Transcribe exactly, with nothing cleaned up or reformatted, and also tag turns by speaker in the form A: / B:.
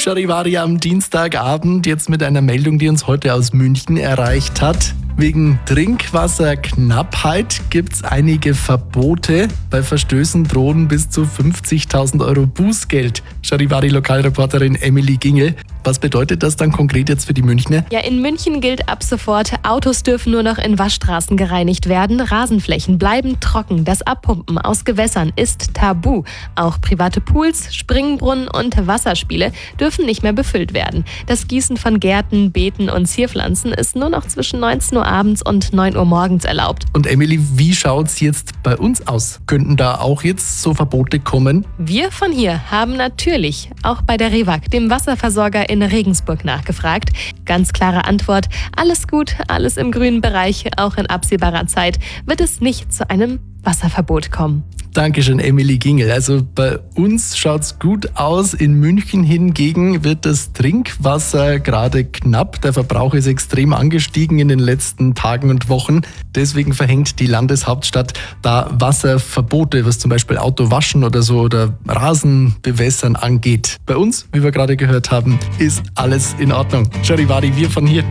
A: Charivari am Dienstagabend jetzt mit einer Meldung, die uns heute aus München erreicht hat. Wegen Trinkwasserknappheit gibt es einige Verbote. Bei Verstößen drohen bis zu fünfzigtausend Euro Bußgeld. Charivari-Lokalreporterin Emily Gingel. Was bedeutet das dann konkret jetzt für die Münchner?
B: Ja, in München gilt ab sofort, Autos dürfen nur noch in Waschstraßen gereinigt werden. Rasenflächen bleiben trocken. Das Abpumpen aus Gewässern ist tabu. Auch private Pools, Springbrunnen und Wasserspiele dürfen nicht mehr befüllt werden. Das Gießen von Gärten, Beeten und Zierpflanzen ist nur noch zwischen neunzehn Uhr abends und neun Uhr morgens erlaubt.
A: Und Emily, wie schaut's jetzt bei uns aus? Könnten da auch jetzt so Verbote kommen?
B: Wir von hier haben natürlich auch bei der REWAG, dem Wasserversorger in Regensburg, nachgefragt. Ganz klare Antwort: Alles gut, alles im grünen Bereich. Auch in absehbarer Zeit wird es nicht zu einem Wasserverbot kommen.
A: Dankeschön, Emily Gingel. Also bei uns schaut's gut aus. In München hingegen wird das Trinkwasser gerade knapp. Der Verbrauch ist extrem angestiegen in den letzten Tagen und Wochen. Deswegen verhängt die Landeshauptstadt da Wasserverbote, was zum Beispiel Autowaschen oder so oder Rasenbewässern angeht. Bei uns, wie wir gerade gehört haben, ist alles in Ordnung. Charivari, wir von hier.